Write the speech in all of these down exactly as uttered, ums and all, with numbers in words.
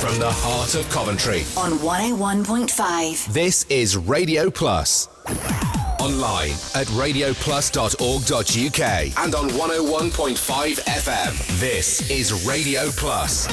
from the heart of Coventry. On one oh one point five. This is Radio Plus. Online at radio plus dot org dot U K and on one oh one point five F M. This is Radio Plus.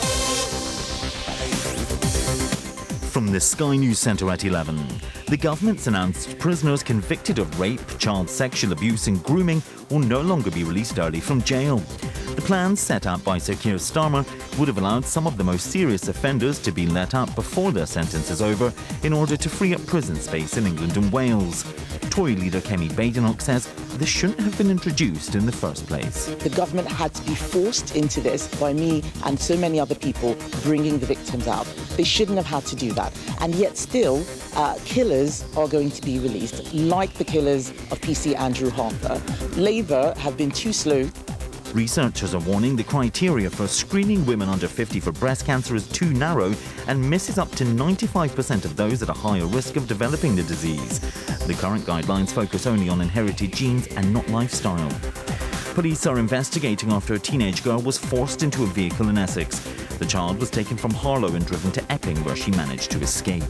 From the Sky News Centre at eleven. The government's announced prisoners convicted of rape, child sexual abuse and grooming will no longer be released early from jail. The plan set out by Sir Keir Starmer would have allowed some of the most serious offenders to be let out before their sentence is over in order to free up prison space in England and Wales. Tory leader Kemi Badenoch says this shouldn't have been introduced in the first place. The government had to be forced into this by me and so many other people bringing the victims out. They shouldn't have had to do that. And yet still, uh, killers are going to be released, like the killers of P C Andrew Harper. Labour have been too slow. Researchers are warning the criteria for screening women under fifty for breast cancer is too narrow and misses up to ninety-five percent of those at a higher risk of developing the disease. The current guidelines focus only on inherited genes and not lifestyle. Police are investigating after a teenage girl was forced into a vehicle in Essex. The child was taken from Harlow and driven to Epping, where she managed to escape.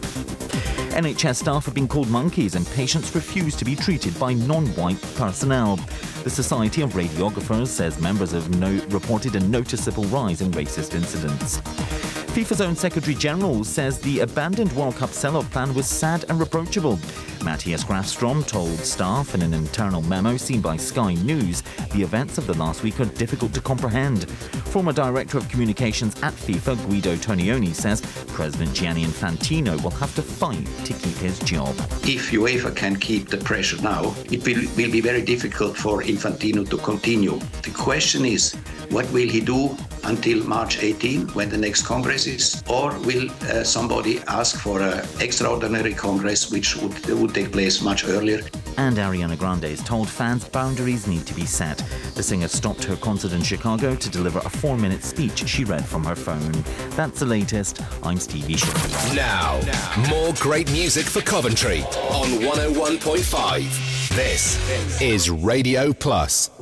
N H S staff have been called monkeys and patients refuse to be treated by non-white personnel. The Society of Radiographers says members have no- reported a noticeable rise in racist incidents. FIFA's own Secretary-General says the abandoned World Cup sell-off plan was sad and reproachable. Matthias Grafstrom told staff in an internal memo seen by Sky News the events of the last week are difficult to comprehend. Former Director of Communications at FIFA, Guido Tonioni, says President Gianni Infantino will have to fight to keep his job. If UEFA can keep the pressure now, it will, will be very difficult for Infantino to continue. The question is, what will he do until March eighteenth, when the next Congress is? Or will uh, somebody ask for an extraordinary Congress, which would, would take place much earlier? And Ariana Grande has told fans boundaries need to be set. The singer stopped her concert in Chicago to deliver a four-minute speech she read from her phone. That's the latest. I'm Stevie Shirley. Now, more great music for Coventry on one oh one point five. This is Radio Plus.